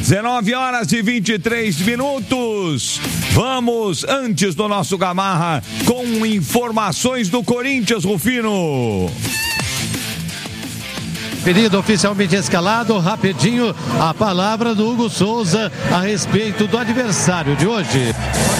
19h23. Vamos, antes do nosso Gamarra, com informações do Corinthians, Rufino. Pedido oficialmente escalado, rapidinho, a palavra do Hugo Souza a respeito do adversário de hoje.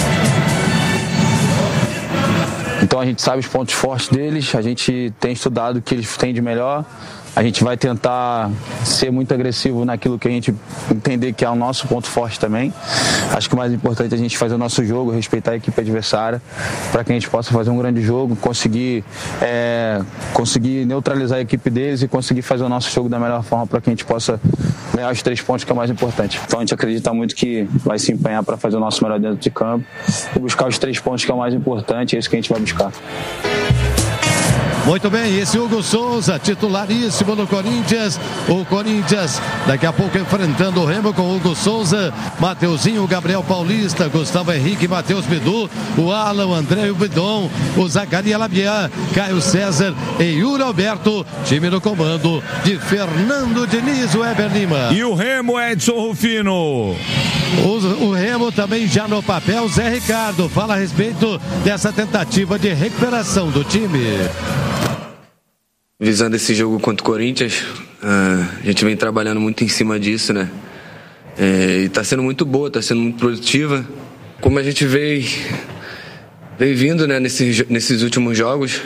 Então a gente sabe os pontos fortes deles, a gente tem estudado o que eles têm de melhor. A gente vai tentar ser muito agressivo naquilo que a gente entender que é o nosso ponto forte também. Acho que o mais importante é a gente fazer o nosso jogo, respeitar a equipe adversária, para que a gente possa fazer um grande jogo, conseguir neutralizar a equipe deles e conseguir fazer o nosso jogo da melhor forma para que a gente possa ganhar os 3 pontos, que é o mais importante. Então a gente acredita muito que vai se empenhar para fazer o nosso melhor dentro de campo e buscar os 3 pontos, que é o mais importante, é isso que a gente vai buscar. Muito bem, esse Hugo Souza, titularíssimo no Corinthians. O Corinthians, daqui a pouco enfrentando o Remo com Hugo Souza, Mateuzinho, Gabriel Paulista, Gustavo Henrique, Matheus Bidu, o Alan, o André e o Bidon, o Zacarias Labian, Caio César e Yuri Alberto. Time no comando de Fernando Diniz, o Weber Lima. E o Remo, Edson Rufino. O Remo também já no papel. Zé Ricardo fala a respeito dessa tentativa de recuperação do time. Visando esse jogo contra o Corinthians, a gente vem trabalhando muito em cima disso, né? E está sendo muito boa, está sendo muito produtiva. Como a gente vem vindo, né, nesses últimos jogos,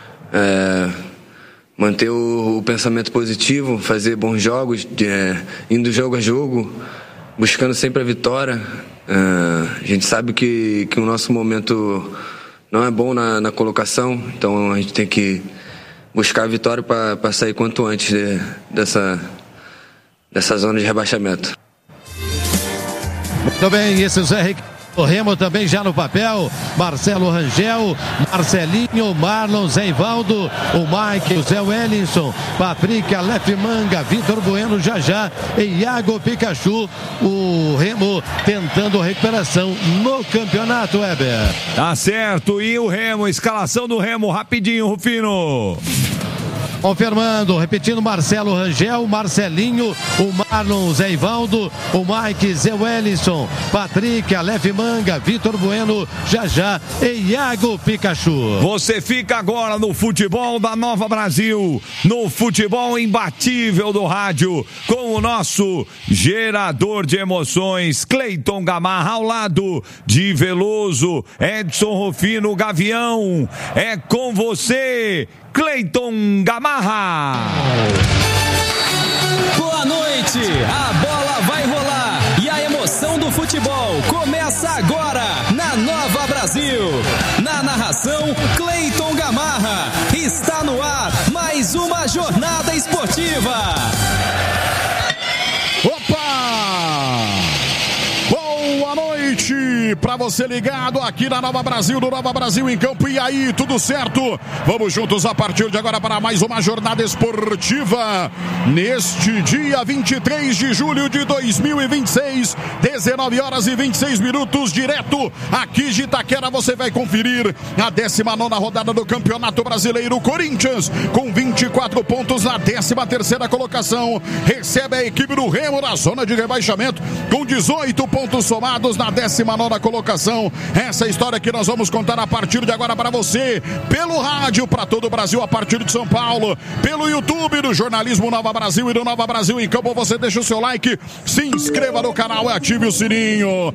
manter o pensamento positivo, fazer bons jogos, indo jogo a jogo, buscando sempre a vitória. A gente sabe que o nosso momento não é bom na colocação, então a gente tem que buscar a vitória para sair quanto antes dessa zona de rebaixamento. Muito bem, esse é o Zé Ricardo. O Remo também já no papel, Marcelo Rangel, Marcelinho, Marlon, Zé Ivaldo, o Mike, o Zé Wellington, Patrick, Aleph Manga, Vitor Bueno, Jajá e Iago Pikachu. O Remo tentando recuperação no campeonato, Weber. Tá certo, e o Remo, escalação do Remo, rapidinho, Rufino. Confirmando, repetindo, Marcelo Rangel, Marcelinho, o Marlon, o Zé Ivaldo, o Mike, Zé Wellington, Patrick, Aleph Manga, Vitor Bueno, Jajá e Iago Pikachu. Você fica agora no futebol da Nova Brasil, no futebol imbatível do rádio, com o nosso gerador de emoções, Cleiton Gamarra, ao lado de Veloso, Edson Rufino, Gavião. É com você, Cleiton Gamarra. Boa noite, a bola vai rolar e a emoção do futebol começa agora na Nova Brasil. Na narração, Cleiton Gamarra. Está no ar mais uma jornada esportiva. Opa! Boa noite para você ligado aqui na Nova Brasil, do Nova Brasil em Campo. E aí, tudo certo? Vamos juntos a partir de agora para mais uma jornada esportiva. Neste dia 23 de julho de 2026, 19h26, direto aqui de Itaquera, você vai conferir a 19ª rodada do Campeonato Brasileiro. Corinthians com 24 pontos na 13ª colocação. Recebe a equipe do Remo na zona de rebaixamento com 18 pontos somados na 19ª colocação. Essa história que nós vamos contar a partir de agora para você, pelo rádio para todo o Brasil, a partir de São Paulo, pelo YouTube do Jornalismo Nova Brasil e do Nova Brasil em Campo. Você deixa o seu like, se inscreva no canal e ative o sininho.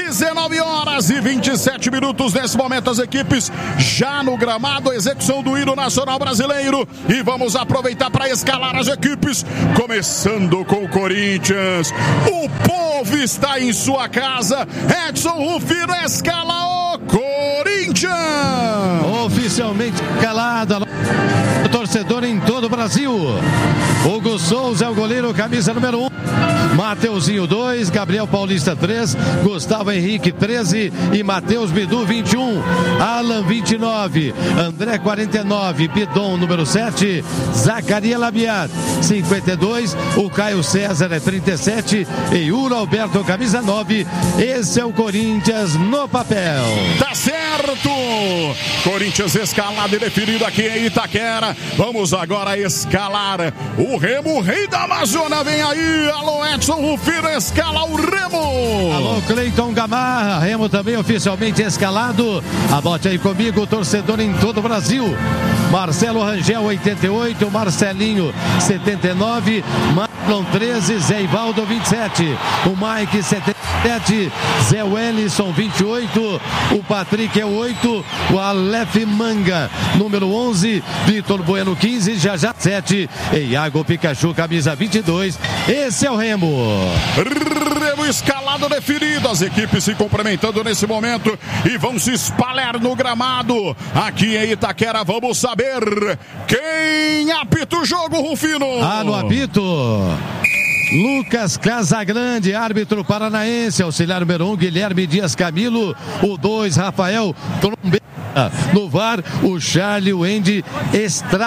19h27 nesse momento, as equipes já no gramado, a execução do hino nacional brasileiro, e vamos aproveitar para escalar as equipes, começando com o Corinthians. O povo está em sua casa. Edson Rufino escala o Corinthians. Oficialmente escalada. O torcedor em todo o Brasil. Hugo Souza é o goleiro, camisa número 1. Mateuzinho 2, Gabriel Paulista 3, Gustavo Henrique 13 e Matheus Bidu 21, Alan 29, André 49, Bidon número 7, Zacarias Labiat 52, o Caio César é 37 e Yuri Alberto camisa 9. Esse é o Corinthians no papel. Tá Tá certo! Corinthians escalado e definido aqui em Itaquera. Vamos agora escalar o Remo, o rei da Amazônia. Vem aí, alô Edson Rufino, escala o Remo. Alô Cleiton Gamarra, Remo também oficialmente escalado. Anote aí comigo, torcedor em todo o Brasil. Marcelo Rangel 88, Marcelinho 79, Marlon 13, Zé Ivaldo 27, o Mike 77, Zé Wellison 28, o Patrick é 8, o Aleph Manga número 11, Vitor Bueno 15, Jajá 7, e Iago Pikachu camisa 22. Esse é o Remo. Remo escalado definido, as equipes se cumprimentando nesse momento e vão se espalhar no gramado aqui em Itaquera. Vamos saber quem apita o jogo, Rufino. No apito, Lucas Casagrande, árbitro paranaense, auxiliar número 1, Guilherme Dias Camilo, o 2, Rafael Trombeta, no VAR, o Charlie Wendy Estrada.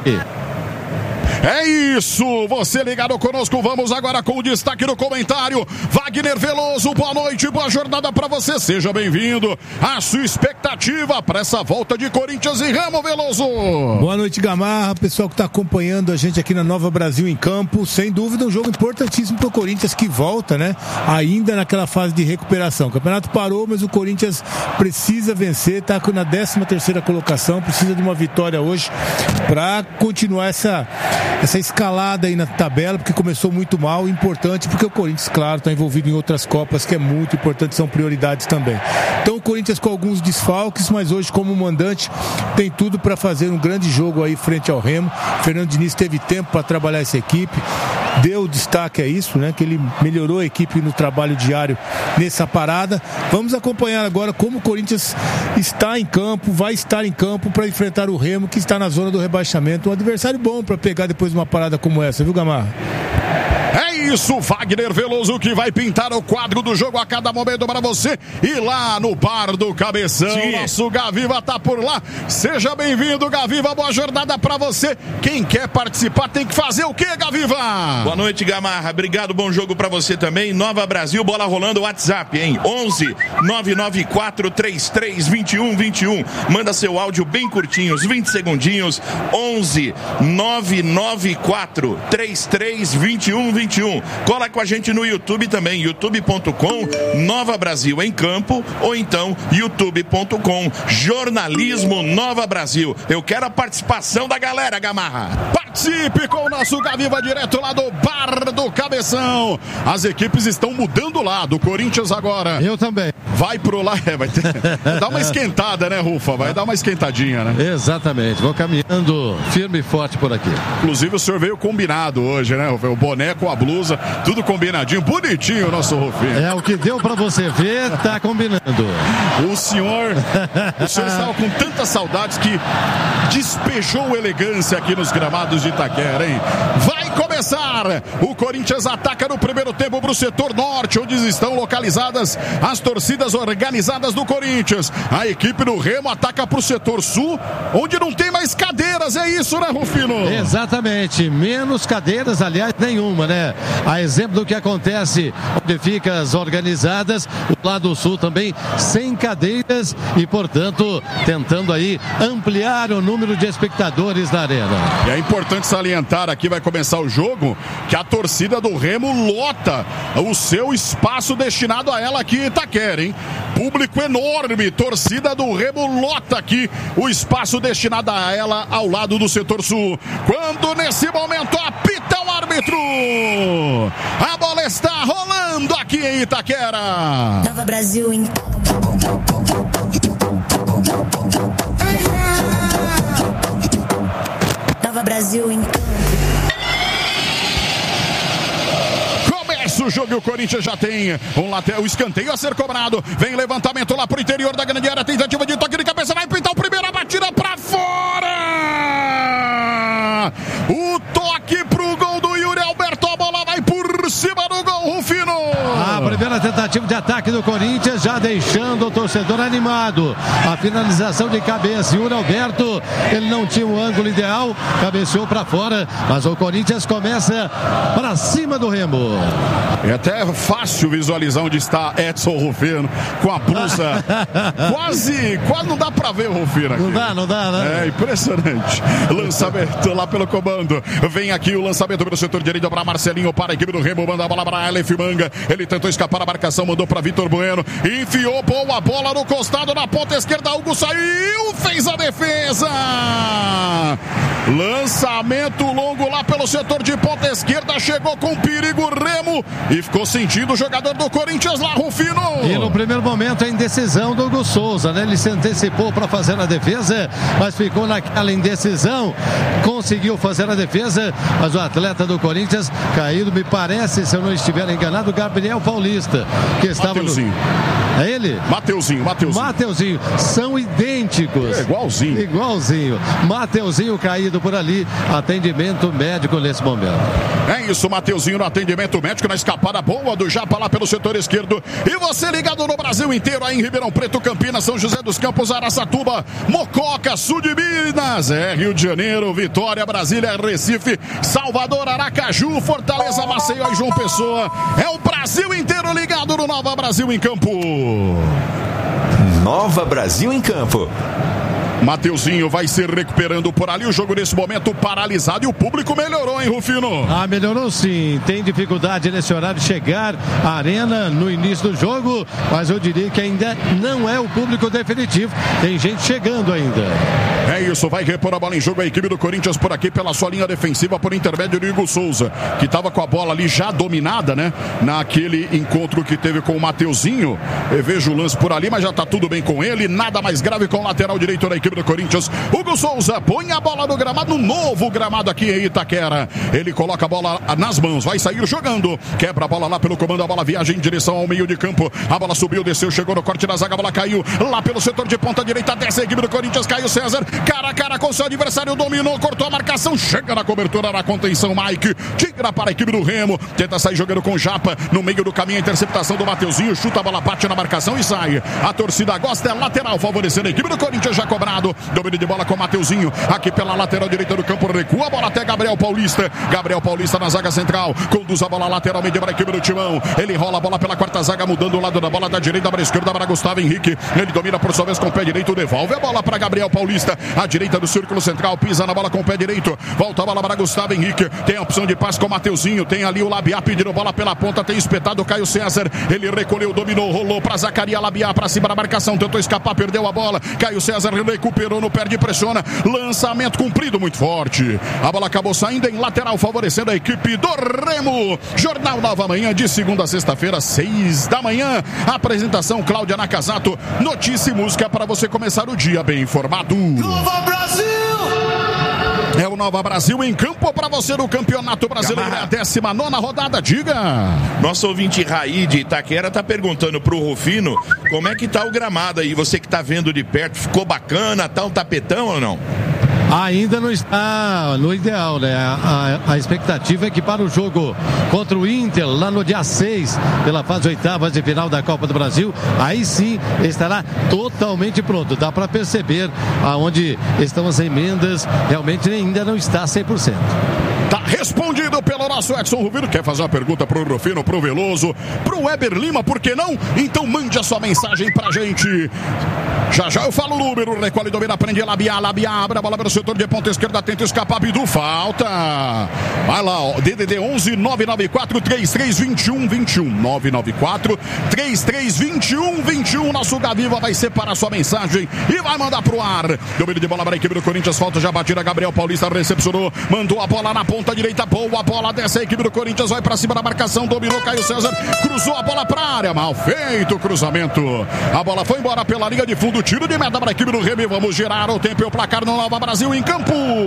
É isso, você ligado conosco, vamos agora com o destaque no comentário. Wagner Veloso, boa noite, boa jornada para você, seja bem-vindo. A sua expectativa para essa volta de Corinthians e Remo, Veloso. Boa noite, Gamarra, pessoal que está acompanhando a gente aqui na Nova Brasil em campo. Sem dúvida um jogo importantíssimo para o Corinthians que volta, né? Ainda naquela fase de recuperação. O campeonato parou, mas o Corinthians precisa vencer, está na 13ª colocação, precisa de uma vitória hoje para continuar essa escalada aí na tabela, porque começou muito mal, importante, porque o Corinthians, claro, está envolvido em outras Copas, que é muito importante, são prioridades também. Então o Corinthians com alguns desfalques, mas hoje como mandante tem tudo para fazer um grande jogo aí frente ao Remo. Fernando Diniz teve tempo para trabalhar essa equipe, deu destaque a isso, né, que ele melhorou a equipe no trabalho diário nessa parada. Vamos acompanhar agora como o Corinthians está em campo, vai estar em campo para enfrentar o Remo, que está na zona do rebaixamento, um adversário bom para pegar depois de uma parada como essa, viu, Gamarra? É isso, Wagner Veloso que vai pintar o quadro do jogo a cada momento para você. E lá no Bar do Cabeção, nosso Gaviva tá por lá. Seja bem-vindo, Gaviva, boa jornada para você. Quem quer participar tem que fazer o quê, Gaviva? Boa noite, Gamarra, obrigado, bom jogo para você também. Nova Brasil, bola rolando, WhatsApp, hein? 11 994 33 21 21. Manda seu áudio bem curtinho, uns 20 segundinhos. 11 994 33 21 21. Cola com a gente no YouTube também, youtube.com Nova Brasil em Campo, ou então youtube.com Jornalismo Nova Brasil. Eu quero a participação da galera, Gamarra. Participe com o nosso Gaviva direto lá do Bar do Cabeção. As equipes estão mudando lá, do Corinthians agora. Eu também. Vai pro lá, vai dar uma esquentada, né, Rufa? Vai dar uma esquentadinha, né? Exatamente, vou caminhando firme e forte por aqui. Inclusive o senhor veio combinado hoje, né, Rufa? O boné com a blusa, tudo combinadinho, bonitinho o nosso Rufinho. É o que deu pra você ver, tá combinando. O senhor estava com tantas saudades que despejou elegância aqui nos gramados de Itaquera, hein? Vai começar! O Corinthians ataca no primeiro tempo pro setor norte, onde estão localizadas as torcidas organizadas do Corinthians. A equipe do Remo ataca pro setor sul, onde não tem mais cadeiras, é isso, né, Rufino? Exatamente, menos cadeiras, aliás, nenhuma, né? A exemplo do que acontece onde ficam as organizadas, o lado sul também sem cadeiras e, portanto, tentando aí ampliar o número de espectadores na arena. E é importante salientar aqui, vai começar o jogo, que a torcida do Remo lota o seu espaço destinado a ela aqui em Itaquera, hein? Público enorme, torcida do Remo lota aqui o espaço destinado a ela ao lado do setor sul. Quando nesse momento apita o árbitro, a bola está rolando aqui em Itaquera. Nova Brasil em Nova Brasil em o jogo e o Corinthians já tem um lateral, o escanteio a ser cobrado, vem levantamento lá pro interior da grande área, tentativa de toque de cabeça, vai pintar o primeiro, a batida pra fora, o toque pro gol do Yuri Alberto, a bola vai por cima do gol, Rufino. primeira tentativa de ataque do Corinthians, já deixando o torcedor animado. A finalização de cabeça. Yuri Alberto, ele não tinha o ângulo ideal, cabeceou para fora, mas o Corinthians começa para cima do Remo. É até fácil visualizar onde está Edson Rufino com a blusa. quase não dá para ver o Rufino aqui. Não dá, né? É impressionante. Lançamento lá pelo comando. Vem aqui o lançamento pelo setor direito para Marcelinho, para a equipe do Remo, manda a bola para Aleph Manga. Ele tentou escapar a marcação, mandou para Vitor Bueno, enfiou boa bola no costado, na ponta esquerda, Hugo saiu, fez a defesa. Lançamento longo lá pelo setor de ponta esquerda, chegou com perigo Remo e ficou sentindo o jogador do Corinthians lá, Rufino. E no primeiro momento a indecisão do Hugo Souza, né? Ele se antecipou para fazer a defesa, mas ficou naquela indecisão, conseguiu fazer a defesa, mas o atleta do Corinthians caído, me parece, se eu não estiver enganado, Gabriel Paulista, que estava Mateuzinho. É ele? Mateuzinho. São idênticos. Igualzinho. Mateuzinho caído por ali. Atendimento médico nesse momento. É isso, Mateuzinho no atendimento médico, na escapada boa do Japa lá pelo setor esquerdo. E você ligado no Brasil inteiro, aí em Ribeirão Preto, Campinas, São José dos Campos, Araçatuba, Mococa, sul de Minas, Rio de Janeiro, Vitória, Brasília, Recife, Salvador, Aracaju, Fortaleza, Maceió e João Pessoa. É o Brasil inteiro ligado no Nova Brasil em Campo. Nova Brasil em Campo. Mateuzinho vai se recuperando por ali. O jogo nesse momento paralisado e o público melhorou, hein, Rufino? Melhorou sim. Tem dificuldade nesse horário de chegar à arena no início do jogo, mas eu diria que ainda não é o público definitivo. Tem gente chegando ainda. É isso, vai repor a bola em jogo a equipe do Corinthians por aqui pela sua linha defensiva por intermédio do Hugo Souza, que estava com a bola ali já dominada, né? Naquele encontro que teve com o Mateuzinho. Eu vejo o lance por ali, mas já está tudo bem com ele. Nada mais grave com o lateral direito da equipe do Corinthians. Hugo Souza põe a bola no gramado, no novo gramado aqui em Itaquera. Ele coloca a bola nas mãos, vai sair jogando. Quebra a bola lá pelo comando, a bola viaja em direção ao meio de campo. A bola subiu, desceu, chegou no corte da zaga, a bola caiu lá pelo setor de ponta direita. Desce a equipe do Corinthians, Caio César. Cara a cara com seu adversário, dominou, cortou a marcação, chega na cobertura, na contenção, Mike. Tira para a equipe do Remo, tenta sair jogando com Japa. No meio do caminho, a interceptação do Mateuzinho. Chuta a bola, bate na marcação e sai. A torcida gosta, é lateral, favorecendo a equipe do Corinthians, já cobrado. Domínio de bola com o Mateuzinho, aqui pela lateral direita do campo, recua a bola até Gabriel Paulista. Gabriel Paulista na zaga central, conduz a bola lateralmente para a equipe do Timão. Ele rola a bola pela quarta zaga, mudando o lado da bola da direita para a esquerda para Gustavo Henrique. Ele domina por sua vez com o pé direito, devolve a bola para Gabriel Paulista. A direita do círculo central, pisa na bola com o pé direito, volta a bola para Gustavo Henrique. Tem a opção de passe com o Mateuzinho, tem ali o Labiá pedindo bola pela ponta, tem espetado o Caio César. Ele recolheu, dominou, rolou para Zacaria Labiá, para cima da marcação, tentou escapar, perdeu a bola. Caio César recuperou no pé de pressiona, lançamento cumprido muito forte. A bola acabou saindo em lateral, favorecendo a equipe do Remo. Jornal Nova Manhã, de segunda a sexta-feira, 6 da manhã. Apresentação Cláudia Nakazato. Notícia e música para você começar o dia bem informado. Nova Brasil! É o Nova Brasil em campo para você no Campeonato Brasileiro. É a 19ª rodada, diga. Nosso ouvinte Raí de Itaquera tá perguntando pro Rufino como é que tá o gramado aí. Você que tá vendo de perto, ficou bacana, tá um tapetão ou não? Ainda não está no ideal, né? A expectativa é que para o jogo contra o Inter, lá no dia 6, pela fase oitavas de final da Copa do Brasil, aí sim estará totalmente pronto. Dá para perceber aonde estão as emendas, realmente ainda não está 100%. Tá respondido pelo nosso Edson Rubino. Quer fazer uma pergunta pro Rufino, pro Veloso, pro Weber Lima, por que não? Então mande a sua mensagem pra gente. Já já eu falo o número, recolhe, domina, prende, Labiá, abre a bola pelo setor de ponta esquerda, tenta escapar, Bidu, falta. Vai lá, ó, DDD 11 994 3321 21 994 3321 21. Nosso Gaviva vai separar sua mensagem e vai mandar pro ar. Domínio de bola para a equipe do Corinthians, falta já batida, Gabriel Paulista recepcionou, mandou a bola na ponta direita, boa bola, desce a equipe do Corinthians, vai pra cima da marcação, dominou, Caio César, cruzou a bola pra área, mal feito o cruzamento. A bola foi embora pela linha de fundo, tiro de meta para a equipe do Remy. Vamos girar o tempo e o placar no Nova Brasil em campo.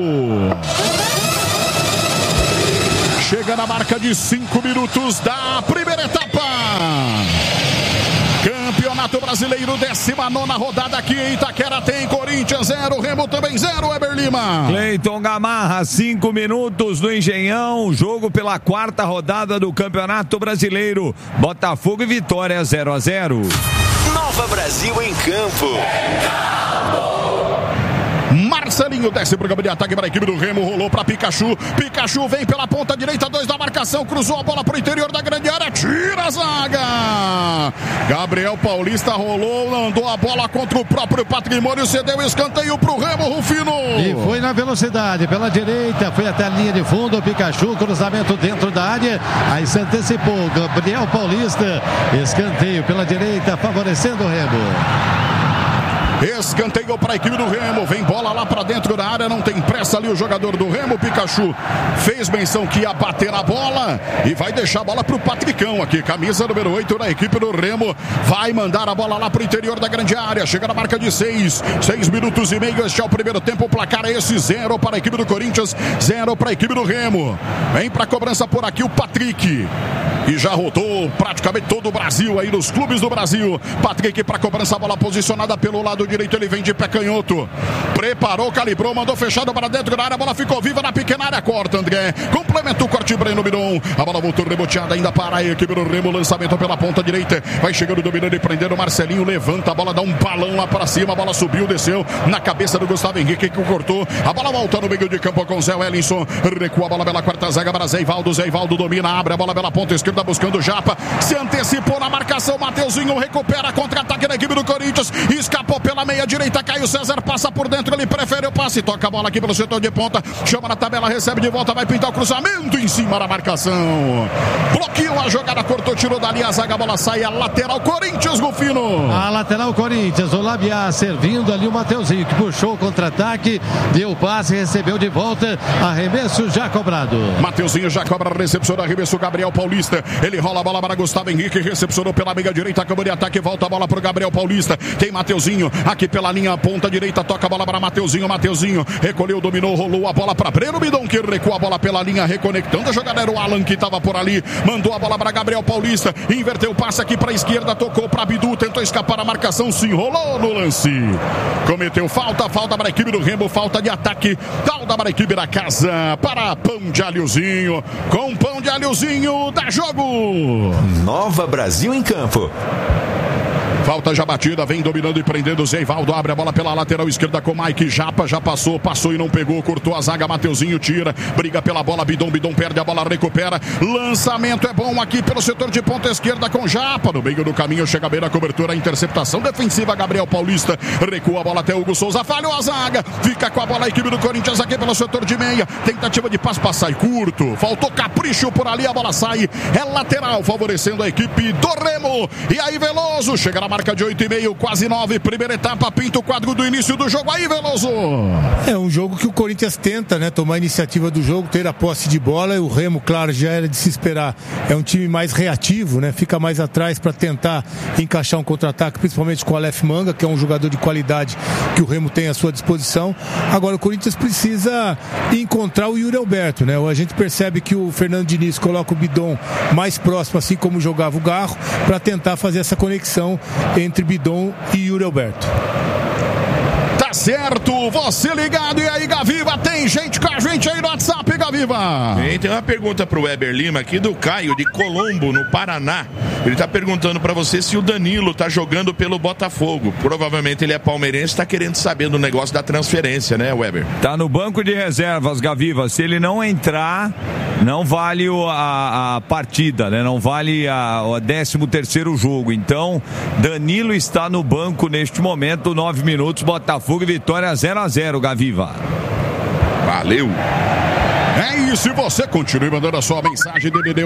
Chega na marca de 5 minutos da primeira etapa. Campeonato Brasileiro. Brasileiro, 19ª rodada aqui em Itaquera. Tem Corinthians 0, Remo também 0, Weber Lima. Cleiton Gamarra, 5 minutos do Engenhão, jogo pela 4ª rodada do Campeonato Brasileiro. Botafogo e Vitória 0-0. Nova Brasil em campo. Marcelinho desce pro campo de ataque para a equipe do Remo, rolou para Pikachu. Pikachu vem pela ponta direita, 2 da marcação, cruzou a bola pro interior da grande área, tira a zaga. Gabriel Paulista rolou, andou a bola contra o próprio patrimônio, cedeu escanteio pro Remo, Rufino. E foi na velocidade, pela direita, foi até a linha de fundo, Pikachu, cruzamento dentro da área, aí se antecipou, Gabriel Paulista, escanteio pela direita, favorecendo o Remo. Escanteio para a equipe do Remo, vem bola lá para dentro da área, não tem pressa ali o jogador do Remo. Pikachu fez menção que ia bater a bola e vai deixar a bola para o Patricão aqui, camisa número 8 da equipe do Remo, vai mandar a bola lá para o interior da grande área, chega na marca de 6 minutos e meio, este é o primeiro tempo, o placar é esse, 0 para a equipe do Corinthians, 0 para a equipe do Remo. Vem para a cobrança por aqui o Patrick, e já rodou praticamente todo o Brasil aí nos clubes do Brasil. Patrick para cobrança, a bola posicionada pelo lado direito, ele vem de pé canhoto, preparou, calibrou, mandou fechado para dentro da área, a bola ficou viva na pequena área, corta André, complementa o corte Breno Bidon, a bola voltou reboteada ainda para a equipe do Remo, lançamento pela ponta direita, vai chegando, dominando e prendendo o Marcelinho, levanta a bola, dá um balão lá para cima, a bola subiu, desceu na cabeça do Gustavo Henrique que cortou, a bola volta no meio de campo com Zé Wellington, recua a bola pela quarta zaga para Zé Ivaldo domina, abre a bola pela ponta esquerda buscando o Japa, se antecipou na marcação, Mateuzinho recupera contra-ataque da equipe do Corinthians, escapou pela meia direita, Caio César passa por dentro, ele prefere o passe, toca a bola aqui pelo setor de ponta, chama na tabela, recebe de volta, vai pintar o cruzamento em cima da marcação, bloqueou a jogada, cortou, tirou dali a zaga, a bola sai, a lateral Corinthians, Rufino. A lateral Corinthians, o Labiá servindo ali o Mateuzinho, que puxou o contra-ataque, deu o passe, recebeu de volta, arremesso já cobrado. Mateuzinho já cobra, recepção, arremesso, Gabriel Paulista, ele rola a bola para Gustavo Henrique, recepcionou pela meia direita, acabou de ataque, volta a bola para o Gabriel Paulista, tem Mateuzinho aqui pela linha, ponta direita, toca a bola para Mateuzinho, recolheu, dominou, rolou a bola para Breno Bidon, que recua a bola pela linha, reconectando a jogada, era o Alan que estava por ali, mandou a bola para Gabriel Paulista, inverteu o passe aqui para a esquerda, tocou para Bidu, tentou escapar a marcação, se enrolou no lance, cometeu falta para a equipe do Remo, falta de ataque, falta para a equipe da casa, para Pão de Alhozinho, com Pão de Alhozinho, dá jogo. Nova Brasil em campo. Falta já batida, vem dominando e prendendo o Zé Ivaldo, abre a bola pela lateral esquerda com Mike Japa, já passou e não pegou, cortou a zaga, Mateuzinho tira, briga pela bola, Bidon perde a bola, recupera, lançamento é bom aqui pelo setor de ponta esquerda com Japa, no meio do caminho, chega bem na cobertura, a interceptação defensiva, Gabriel Paulista, recua a bola até Hugo Souza, falhou a zaga, fica com a bola a equipe do Corinthians aqui pelo setor de meia, tentativa de passe, sai curto, faltou capricho por ali, a bola sai, é lateral, favorecendo a equipe do Remo, e aí Veloso, chega na marca de 8,5, quase 9, primeira etapa, pinta o quadro do início do jogo, aí Veloso. É um jogo que o Corinthians tenta, né, tomar a iniciativa do jogo, ter a posse de bola, e o Remo, claro, já era de se esperar, é um time mais reativo, né, fica mais atrás para tentar encaixar um contra-ataque, principalmente com o Aleph Manga, que é um jogador de qualidade que o Remo tem à sua disposição. Agora o Corinthians precisa encontrar o Yuri Alberto, né, a gente percebe que o Fernando Diniz coloca o Bidon mais próximo, assim como jogava o Garro, para tentar fazer essa conexão entre Bidon e Yuri Alberto. Tá certo, você ligado, e aí Gaviva, tem gente com a gente aí no WhatsApp, Gaviva. Tem uma pergunta pro Weber Lima aqui do Caio de Colombo, no Paraná. Ele tá perguntando pra você se o Danilo tá jogando pelo Botafogo. Provavelmente ele é palmeirense, tá querendo saber do negócio da transferência, né, Weber? Tá no banco de reservas, Gaviva. Se ele não entrar, não vale a partida, né? Não vale o 13º jogo. Então, Danilo está no banco neste momento, 9 minutos, Botafogo e Vitória 0-0, Gaviva. Valeu! É isso, e você continue mandando a sua mensagem, DDD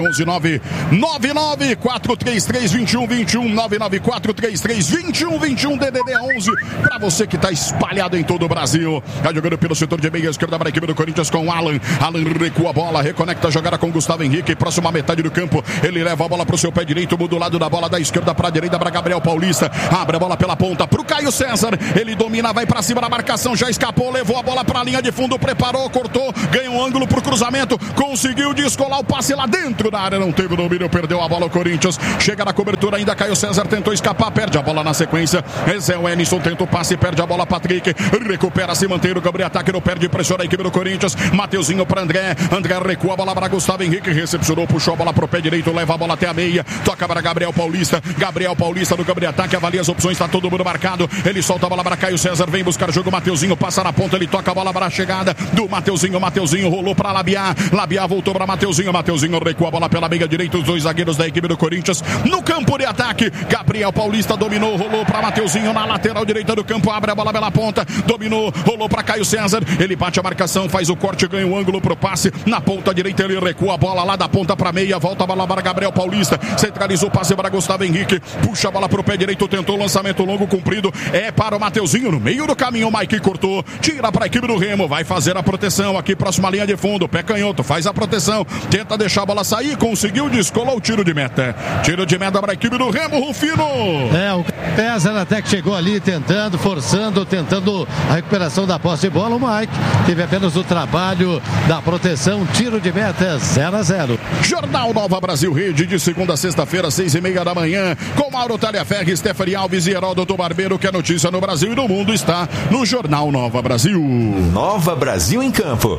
11999-433-2121, 99433-2121, DDD 11, para você que está espalhado em todo o Brasil. Tá jogando pelo setor de meia esquerda para a equipe do Corinthians com Alan recua a bola, reconecta a jogada com Gustavo Henrique, próxima metade do campo, ele leva a bola para o seu pé direito, muda o lado da bola da esquerda para a direita para Gabriel Paulista, abre a bola pela ponta para o Caio César, ele domina, vai para cima da marcação, já escapou, levou a bola para a linha de fundo, preparou, cortou, ganha um ângulo para o cruzamento, conseguiu descolar o passe lá dentro da área, não teve domínio, perdeu a bola o Corinthians, chega na cobertura ainda, Caio César tentou escapar, perde a bola na sequência, Zé Wellington tenta o passe, perde a bola, Patrick, recupera, se mantém no campo de ataque, não perde, pressiona a equipe do Corinthians, Mateuzinho para André recua a bola para Gustavo Henrique, recepcionou, puxou a bola pro pé direito, leva a bola até a meia, toca para Gabriel Paulista no campo de ataque, avalia as opções, tá todo mundo marcado, ele solta a bola para Caio César, vem buscar jogo, Mateuzinho passa na ponta, ele toca a bola para a chegada do Mateuzinho rolou para Labiá voltou para Mateuzinho recua a bola pela meia direita, os dois zagueiros da equipe do Corinthians no campo de ataque, Gabriel Paulista dominou, rolou para Mateuzinho na lateral direita do campo, abre a bola pela ponta, dominou, rolou para Caio César, ele bate a marcação, faz o corte, ganha o ângulo pro passe, na ponta direita ele recua a bola lá da ponta para meia, volta a bola para Gabriel Paulista, centralizou o passe para Gustavo Henrique, puxa a bola pro pé direito, tentou o lançamento longo, comprido, é para o Mateuzinho, no meio do caminho, o Mike cortou, tira para a equipe do Remo, vai fazer a proteção aqui, próxima linha de fundo, pé canhoto, faz a proteção, tenta deixar a bola sair, conseguiu, descolou o tiro de meta para a equipe do Remo, Rufino. O César até que chegou ali tentando, forçando, tentando a recuperação da posse de bola, o Mike teve apenas o trabalho da proteção, tiro de meta, 0-0. Jornal Nova Brasil Rede, de segunda a sexta-feira, 6:30 da manhã, com Mauro Talhaferri, Stephanie Alves e Heródoto Barbeiro, que é notícia no Brasil e no mundo está no Jornal Nova Brasil. Nova Brasil em campo.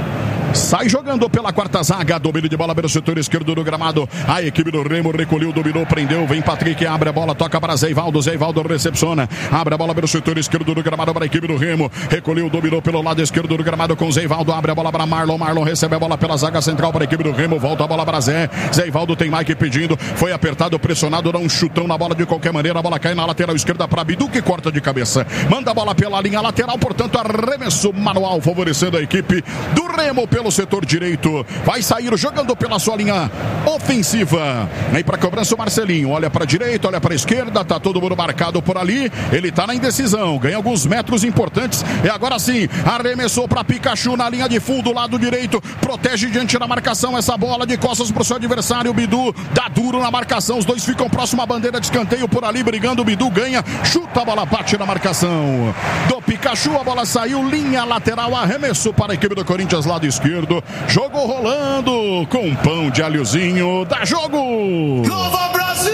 Sai jogando pela quarta zaga, domínio de bola pelo setor esquerdo do gramado, a equipe do Remo recolheu, dominou, prendeu, vem Patrick, abre a bola, toca para Zé Ivaldo recepciona, abre a bola pelo setor esquerdo do gramado para a equipe do Remo, recolheu, dominou pelo lado esquerdo do gramado com Zé Ivaldo, abre a bola para Marlon recebe a bola pela zaga central para a equipe do Remo, volta a bola para Zé Ivaldo, tem Mike pedindo, foi apertado, pressionado, dá um chutão na bola de qualquer maneira, a bola cai na lateral esquerda para Bidu, que corta de cabeça, manda a bola pela linha lateral, portanto arremesso manual, favorecendo a equipe do Remo pelo setor direito, vai sair jogando pela sua linha ofensiva, aí para cobrança o Marcelinho, olha para a direita, olha para a esquerda, tá todo mundo marcado por ali, ele tá na indecisão, ganha alguns metros importantes, e agora sim, arremessou para Pikachu na linha de fundo, lado direito, protege diante da marcação, essa bola de costas pro seu adversário, o Bidu dá duro na marcação, os dois ficam próximo à bandeira de escanteio por ali, brigando, o Bidu ganha, chuta a bola, bate na marcação do Pikachu, a bola saiu, linha lateral, arremesso para a equipe do Corinthians, lado esquerdo, jogo rolando com pão de alhozinho, dá jogo! Nova Brasil!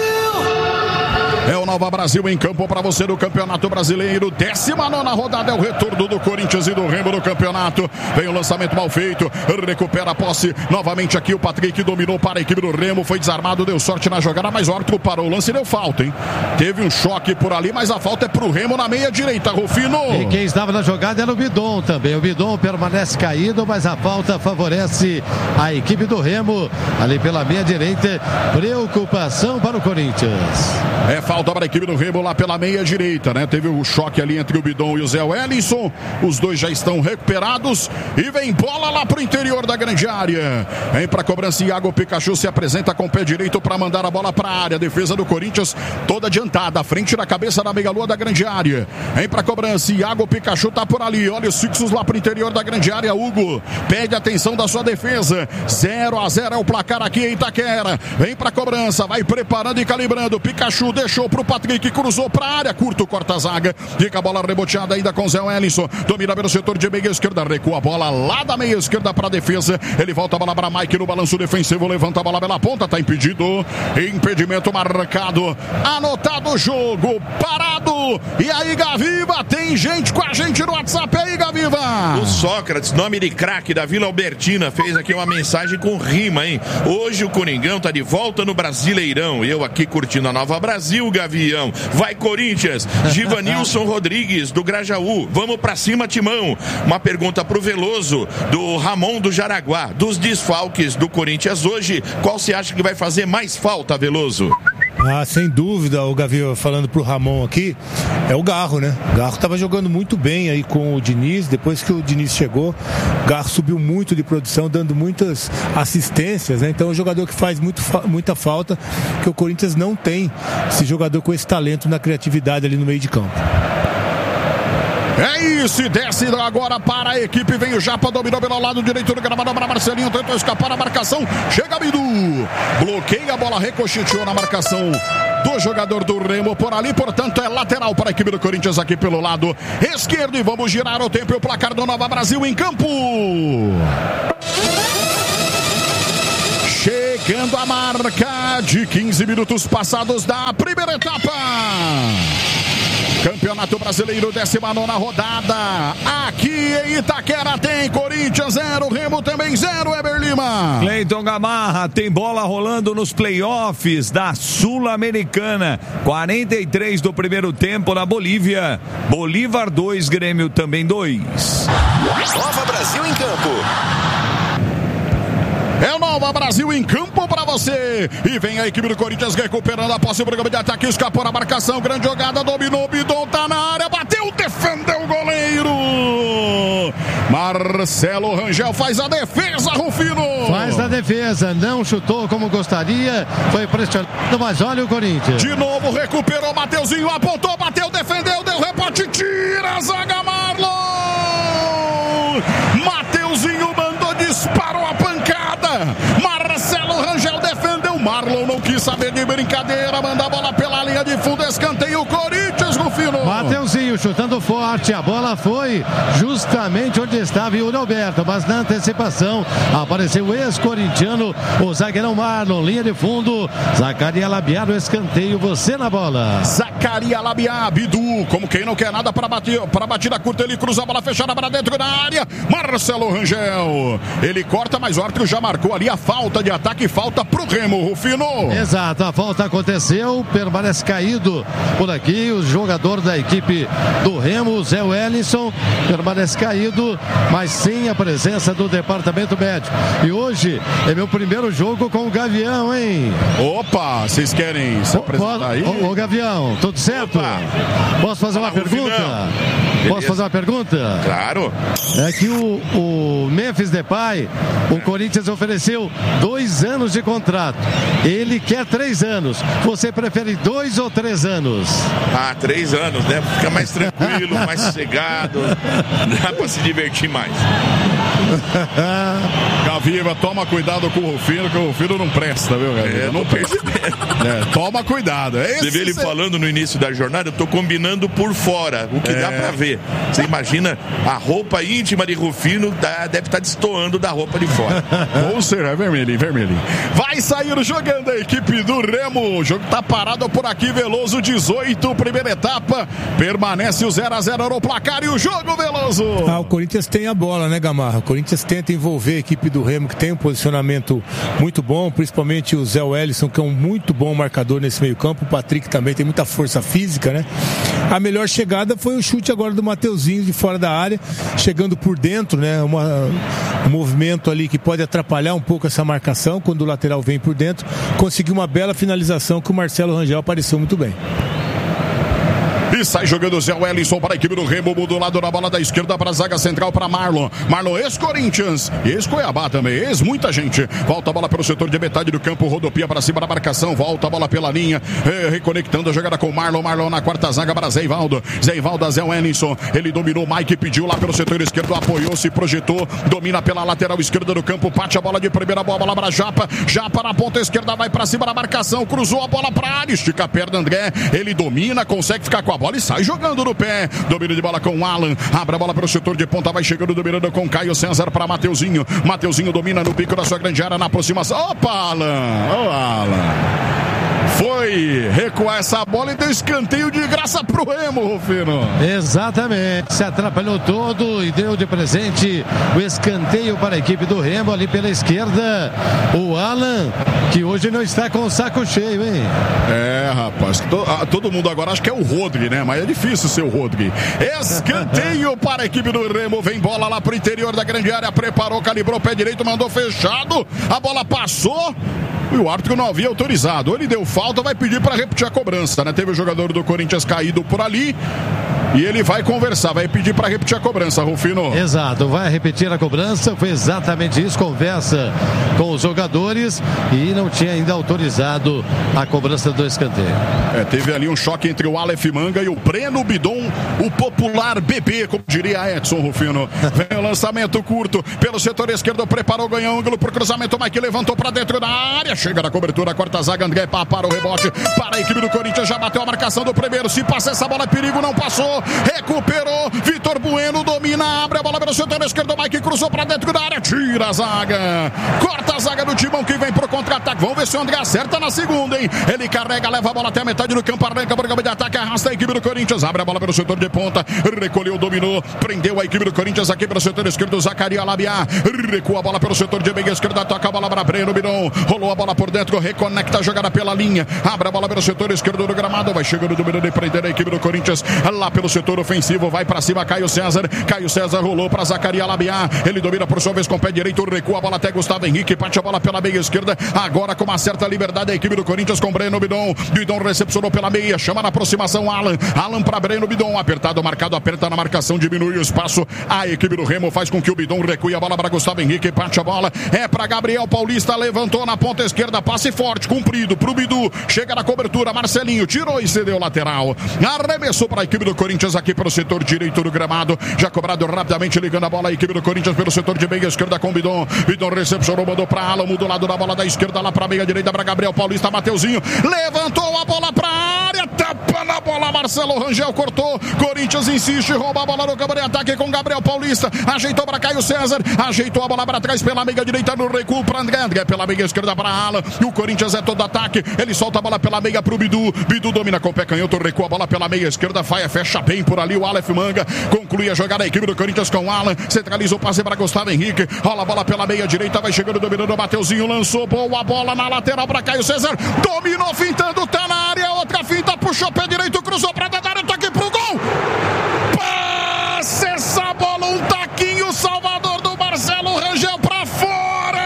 É o Nova Brasil em campo para você do Campeonato Brasileiro, 19ª rodada, é o retorno do Corinthians e do Remo no campeonato, vem o lançamento mal feito, recupera a posse, novamente aqui o Patrick dominou para a equipe do Remo, foi desarmado, deu sorte na jogada, mas o árbitro parou o lance e deu falta, hein? Teve um choque por ali, mas a falta é pro Remo na meia direita, Rufino. E quem estava na jogada era o Bidon também, o Bidon permanece caído, mas a falta favorece a equipe do Remo, ali pela meia direita, preocupação para o Corinthians. É falta para a equipe do Remo lá pela meia direita, né? Teve um choque ali entre o Bidon e o Zé Wellington. Os dois já estão recuperados. E vem bola lá pro interior da grande área. Vem para cobrança, Iago Pikachu se apresenta com o pé direito para mandar a bola para a área. Defesa do Corinthians toda adiantada, à frente da cabeça da meia-lua da grande área. Vem para cobrança, Iago Pikachu tá por ali. Olha os fixos lá pro interior da grande área. Hugo pede atenção da sua defesa. 0-0 é o placar aqui em Itaquera. Vem para cobrança, vai preparando e calibrando. Pikachu deixou pro Patrick, cruzou pra área, curto, corta a zaga, fica a bola reboteada ainda com Zé Wellington, domina pelo setor de meia esquerda, recua a bola lá da meia esquerda pra defesa, ele volta a bola pra Mike no balanço defensivo, levanta a bola pela ponta, tá impedido, impedimento marcado, anotado o jogo, parado, e aí Gaviva, tem gente com a gente no WhatsApp aí, Gaviva. O Sócrates, nome de craque da Vila Albertina, fez aqui uma mensagem com rima, hein? Hoje o Coringão tá de volta no Brasileirão, eu aqui curtindo a Nova Brasil, Gavião. Vai Corinthians. Givanilson Rodrigues do Grajaú. Vamos pra cima, Timão. Uma pergunta pro Veloso, do Ramon do Jaraguá. Dos desfalques do Corinthians hoje, qual você acha que vai fazer mais falta, Veloso? Sem dúvida, o Gavião, falando pro Ramon aqui, é o Garro, né? O Garro tava jogando muito bem aí com o Diniz, depois que o Diniz chegou, o Garro subiu muito de produção, dando muitas assistências, né? Então é um jogador que faz muita falta, que o Corinthians não tem esse jogador com esse talento na criatividade ali no meio de campo. É isso, e desce agora para a equipe, vem o Japa, dominou pelo lado direito do gramado para Marcelinho, tentou escapar da marcação, chega Bidu, bloqueia a bola, ricocheteou na marcação do jogador do Remo por ali, portanto é lateral para a equipe do Corinthians aqui pelo lado esquerdo, e vamos girar o tempo e o placar do Nova Brasil em campo. Chegando a marca de 15 minutos passados da primeira etapa. Campeonato Brasileiro, 19ª rodada. Aqui em Itaquera tem Corinthians 0, Remo também 0, Eber Lima. Cleiton Gamarra, tem bola rolando nos playoffs da Sul-Americana. 43 do primeiro tempo na Bolívia. Bolívar 2, Grêmio também 2. Nova Brasil em campo. É o Nova Brasil em campo para você. E vem a equipe do Corinthians recuperando a posse. O programa de ataque escapou na marcação. Grande jogada, dominou. Bidon tá na área. Bateu, defendeu o goleiro. Marcelo Rangel faz a defesa, Rufino. Faz a defesa. Não chutou como gostaria. Foi pressionado, mas olha o Corinthians. De novo recuperou. Mateuzinho apontou, bateu, defendeu. Deu rebote, tira a zaga, Marlon. Mateuzinho mandou, disparou a pancada. Marcelo Rangel defendeu. Marlon não quis saber de brincadeira. Manda a bola pela linha de fundo. Escanteio, Corinthians, Rufino. Mateuzinho chutando forte. A bola foi justamente onde estava Yuri Alberto. Mas na antecipação apareceu o ex-corintiano, o zagueirão Marlon. Linha de fundo. Zacaria Labiá no escanteio. Você na bola. Zacaria Labiá. Bidu, como quem não quer nada para batida curta. Ele cruza a bola fechada para dentro da área. Marcelo Rangel. Ele corta, mas o árbitro já marcou ali a falta de ataque. Falta pro Remo, Rufino. Exato, a falta aconteceu. Permanece caído por aqui o jogador da equipe do Remo, Zé Wellington. Permanece caído, mas sem a presença do departamento médico. E hoje é meu primeiro jogo com o Gavião, hein? Opa, vocês querem se apresentar aí? Ô, Gavião, tudo certo? Opa. Posso fazer uma pergunta? Posso fazer uma pergunta? Claro. É que o Memphis Depay, o Corinthians ofereceu 2 anos de contrato. Ele quer 3 anos. Você prefere 2 ou 3 anos? 3 anos, né? Fica mais tranquilo, mais sossegado. Dá pra se divertir mais. Gaviva, toma cuidado com o Rufino, que o Rufino não presta, viu, Gaviva? Não percebi. Toma cuidado. Você vê ele falando no início da jornada, eu tô combinando por fora, o que dá pra ver. Você imagina, a roupa íntima de Rufino deve estar destoando da roupa de fora. Ou seja, é vermelhinho. Vai sair jogando a equipe do Remo. O jogo tá parado por aqui, Veloso, 18, primeira etapa. Permanece o 0-0 no placar e o jogo, Veloso. O Corinthians tem a bola, né, Gamarra? O Corinthians tenta envolver a equipe do Remo, que tem um posicionamento muito bom, principalmente o Zé Wellington, que é um muito bom marcador nesse meio campo. O Patrick também tem muita força física, né? A melhor chegada foi o chute agora do Mateuzinho de fora da área, chegando por dentro, né? Um movimento ali que pode atrapalhar um pouco essa marcação quando o lateral vem por dentro. Conseguiu uma bela finalização que o Marcelo Rangel apareceu muito bem. E sai jogando o Zé Wellington para a equipe do Remo, do lado da bola da esquerda para a zaga central para Marlon. Marlon, ex-Corinthians, ex-Cuiabá também, ex-muita gente. Volta a bola pelo setor de metade do campo, rodopia para cima da marcação, volta a bola pela linha, reconectando a jogada com o Marlon. Marlon na quarta zaga para Zé Ivaldo. Zé Ivaldo, Zé Wellington, ele dominou, Mike pediu lá pelo setor esquerdo, apoiou, se projetou, domina pela lateral esquerda do campo, bate a bola de primeira, bola para Japa. Japa na ponta esquerda, vai para cima da marcação, cruzou a bola para a área, estica a perna André, ele domina, consegue ficar com a bola e sai jogando no pé. Domínio de bola com o Alan. Abre a bola para o setor de ponta. Vai chegando, dominando com Caio César para Mateuzinho. Mateuzinho domina no pico da sua grande área na aproximação. Opa, Alan! Ô, Alan! Foi recuar essa bola e deu escanteio de graça pro Remo, Rufino. Exatamente, se atrapalhou todo e deu de presente o escanteio para a equipe do Remo ali pela esquerda. O Alan, que hoje não está com o saco cheio, hein? Rapaz, todo mundo agora acha que é o Rodri, né? Mas é difícil ser o Rodri. Escanteio para a equipe do Remo, vem bola lá pro interior da grande área, preparou, calibrou o pé direito, mandou fechado, a bola passou. E o árbitro não havia autorizado. Ele deu falta, vai pedir para repetir a cobrança, né? Teve o jogador do Corinthians caído por ali. E ele vai conversar, vai pedir para repetir a cobrança, Rufino. Exato, vai repetir a cobrança. Foi exatamente isso, conversa com os jogadores e não tinha ainda autorizado a cobrança do escanteio. Teve ali um choque entre o Aleph Manga e o Breno Bidon, o popular bebê, como diria Edson, Rufino. Vem o lançamento curto pelo setor esquerdo, preparou, ganhou ângulo pro cruzamento, Mike levantou para dentro da área, chega na cobertura, quarta zaga, André para o rebote para a equipe do Corinthians, já bateu a marcação do primeiro, se passa essa bola é perigo, não passou. recuperou, Vitor Bueno domina, abre a bola pelo setor esquerdo, Mike cruzou pra dentro da área, tira a zaga, corta a zaga do Timão que vem pro contra-ataque, vamos ver se o André acerta na segunda, hein? Ele carrega, leva a bola até a metade do campo, arranca por campo de ataque, arrasta a equipe do Corinthians, abre a bola pelo setor de ponta, recolheu, dominou, prendeu a equipe do Corinthians aqui pelo setor esquerdo, Zacarias Labiá, recua a bola pelo setor de meia esquerda, toca a bola para Breno Bidon, rolou a bola por dentro, reconecta a jogada pela linha, abre a bola pelo setor esquerdo do gramado, vai chegando do de prender a equipe do Corinthians, lá pelo setor ofensivo, vai para cima Caio César rolou para Zacarias Labiá, ele domina por sua vez com o pé direito, recua a bola até Gustavo Henrique, bate a bola pela meia esquerda, agora com uma certa liberdade a equipe do Corinthians com Breno Bidon, recepcionou pela meia, chama na aproximação Alan para Breno Bidon, apertado, marcado, aperta na marcação, diminui o espaço, a equipe do Remo faz com que o Bidon recue a bola para Gustavo Henrique, bate a bola, é para Gabriel Paulista, levantou na ponta esquerda, passe forte, comprido pro Bidu, chega na cobertura, Marcelinho, tirou e cedeu lateral, arremessou para a equipe do Corinthians aqui pelo setor direito do gramado, já cobrado rapidamente, ligando a bola a equipe do Corinthians pelo setor de meia esquerda com Bidon recepcionou, mandou para Alan, mudou lado da bola da esquerda lá para meia direita para Gabriel Paulista, Mateuzinho, levantou a bola para a área, tapa na bola, Marcelo Rangel cortou, Corinthians insiste, rouba a bola no campo de ataque com Gabriel Paulista, ajeitou para Caio César, ajeitou a bola para trás pela meia direita no recuo para André, pela meia esquerda para Alan, e o Corinthians é todo ataque, ele solta a bola pela meia pro Bidu domina com o pé canhoto, recua a bola pela meia esquerda, fecha bem por ali o Aleph Manga, conclui a jogada a equipe do Corinthians com Alan, centraliza o passe para Gustavo Henrique, rola a bola pela meia direita, vai chegando, dominando o Mateuzinho, lançou boa bola na lateral para Caio César, dominou, fintando, tá na área, outra finta, puxou o pé direito, cruzou pra dentro da área, toque pro gol, passe essa bola, um taquinho, Salvador do Marcelo Rangel pra fora,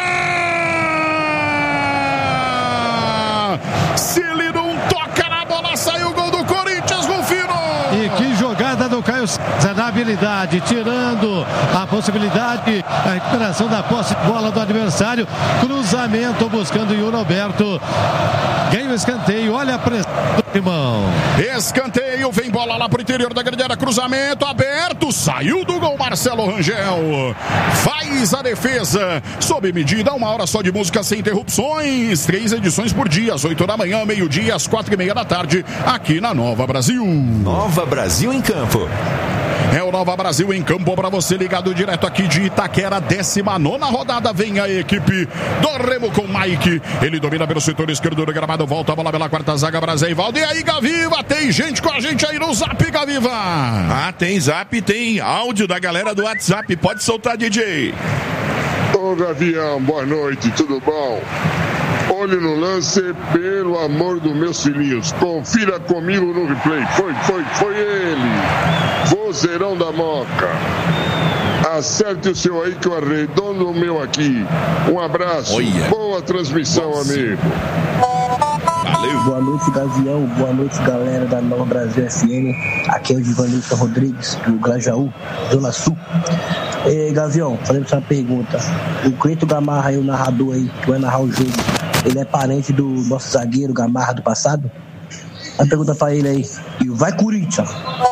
se ele não toca na bola, saiu o gol do Corinthians, Rufino. E que jogada do Caio César na habilidade, tirando a possibilidade, a recuperação da posse de bola do adversário, cruzamento buscando o Yuri Alberto, ganha o escanteio, olha a pressão do Timão. Escanteio, vem bola lá pro interior da grande área, cruzamento aberto, saiu do gol Marcelo Rangel, faz a defesa, sob medida, 1 hora só de música sem interrupções, 3 edições por dia, às 8 da manhã, meio-dia, às 4:30 da tarde, aqui na Nova Brasil. Nova Brasil em campo. É o Nova Brasil em campo para você, ligado direto aqui de Itaquera, 19ª rodada, vem a equipe do Remo com Mike, ele domina pelo setor esquerdo do gramado, volta a bola pela quarta zaga, Braseivaldo, e aí Gaviva, tem gente com a gente aí no Zap, Gaviva. Tem Zap, tem áudio da galera do WhatsApp, pode soltar, DJ. Ô Gavião, boa noite, tudo bom? Olhe no lance, pelo amor dos meus filhinhos, confira comigo no replay, foi ele, vozeirão da Moca, acerte o seu aí que eu arredondo o meu aqui, um abraço, boa transmissão, amigo. Valeu. Boa noite, Gavião, boa noite, galera da Nova Brasil FM, aqui é o Givanilton Rodrigues, do Grajaú, Zona Sul. Gavião, fazendo essa pergunta, o Cleiton Gamarra aí, o narrador aí, que vai narrar o jogo, ele é parente do nosso zagueiro Gamarra do passado? A pergunta pra ele aí, e vai Corinthians?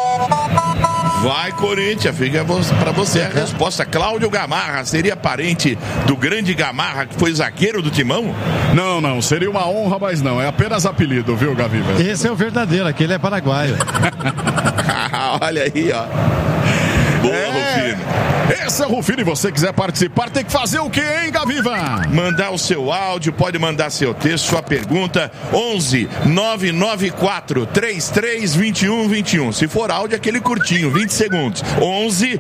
Vai Corinthians, fica pra você a resposta. Cláudio Gamarra seria parente do grande Gamarra, que foi zagueiro do Timão? Não, seria uma honra, mas não, é apenas apelido, viu, Gaviva? Esse é o verdadeiro, aquele é paraguaio. Olha aí, ó. Boa, Rufino. Esse é o Rufino, e você quiser participar, tem que fazer o quê, hein, Gaviva? Mandar o seu áudio, pode mandar seu texto, sua pergunta, 11 994 33 21 21. Se for áudio, aquele curtinho, 20 segundos. 11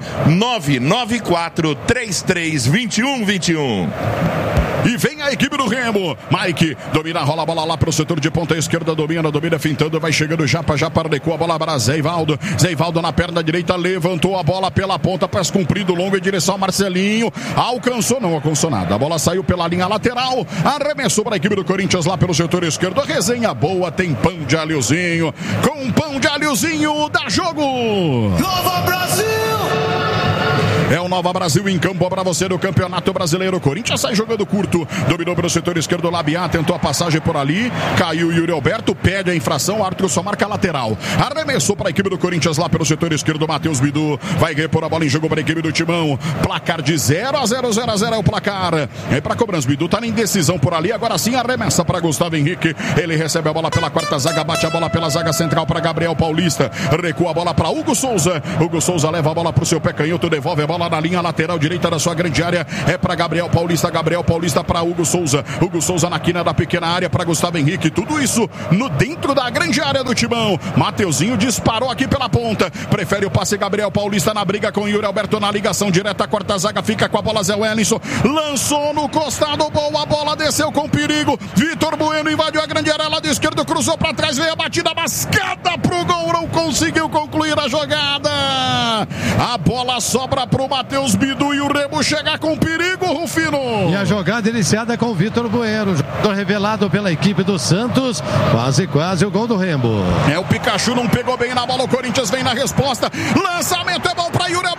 994 33 21 21. E vem a equipe do Remo. Mike domina, rola a bola lá pro setor de ponta esquerda, domina fintando, vai chegando Japa recua a bola para Zeivaldo na perna direita, levantou a bola pela ponta, passe comprido, longo em direção ao Marcelinho, não alcançou nada, a bola saiu pela linha lateral, arremessou para a equipe do Corinthians lá pelo setor esquerdo, a resenha boa, tem pão de alhozinho, com pão de alhozinho, dá jogo! Nova Brasil! É o Nova Brasil em campo para você do Campeonato Brasileiro. Corinthians sai jogando curto, dominou pelo setor esquerdo, Labiá tentou a passagem por ali, caiu Yuri Alberto, pede a infração, o árbitro só marca lateral. Arremessou para a equipe do Corinthians lá pelo setor esquerdo, Matheus Bidu vai repor a bola em jogo para a equipe do Timão. Placar de 0-0, 0-0 é o placar. É para cobrança, Bidu tá na indecisão por ali, agora sim arremessa para Gustavo Henrique, ele recebe a bola pela quarta zaga, bate a bola pela zaga central para Gabriel Paulista, recua a bola para Hugo Souza leva a bola para o seu pé canhoto, devolve a bola na linha lateral direita da sua grande área, é para Gabriel Paulista para Hugo Souza na quina da pequena área para Gustavo Henrique, tudo isso no dentro da grande área do Timão. Mateuzinho disparou aqui pela ponta, prefere o passe Gabriel Paulista na briga com Yuri Alberto na ligação direta, quarta zaga fica com a bola Zé Wellington, lançou no costado, boa bola, desceu com perigo, Vitor Bueno invadiu a grande área, lado esquerdo, cruzou para trás, veio a batida mascada pro gol, não conseguiu concluir a jogada, a bola sobra pro Matheus Bidu e o Remo chega com perigo, Rufino. E a jogada iniciada com o Vitor Bueno, jogador revelado pela equipe do Santos, quase o gol do Remo. O Pikachu não pegou bem na bola, o Corinthians vem na resposta, lançamento é bom para Yuri